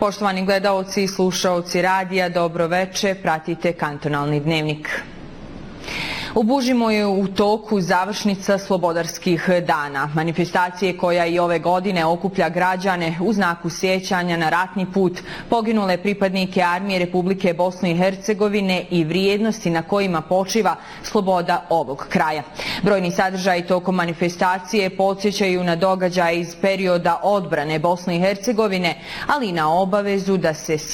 Poštovani gledaoci i slušaoci radija, dobro veče, pratite Kantonalni dnevnik. U Bužimo je u toku završnica Slobodarskih dana, manifestacije koja i ove godine okuplja građane u znaku sjećanja na ratni put, poginule pripadnike Armije Republike Bosne i Hercegovine i vrijednosti na kojima počiva sloboda ovog kraja. Brojni sadržaji tokom manifestacije podsjećaju na događaje iz perioda odbrane Bosne i Hercegovine, ali i na obavezu da se